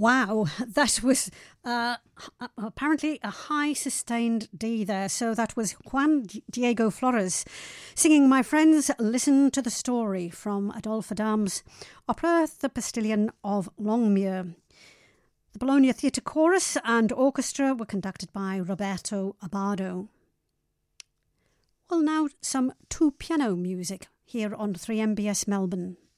Wow, that was apparently a high sustained D there. So that was Juan Diego Flores singing My Friends, Listen to the Story from Adolphe Adam's opera The Postilion of Longmire. The Bologna Theatre Chorus and Orchestra were conducted by Roberto Abbado. Well, now some two piano music here on 3MBS Melbourne.